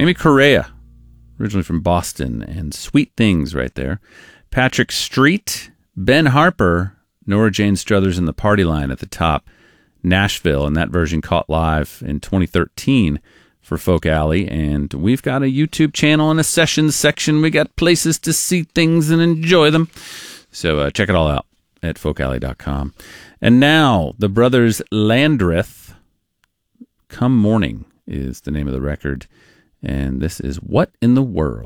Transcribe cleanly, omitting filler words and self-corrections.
Amy Correa, originally from Boston, and Sweet Things right there. Patrick Street, Ben Harper, Nora Jane Struthers and the Party Line at the top. Nashville, and that version caught live in 2013 for Folk Alley. And we've got a YouTube channel and a sessions section. We got places to see things and enjoy them. So check it all out at folkalley.com. And now, the brothers Landreth, Come Morning is the name of the record. And this is What in the World?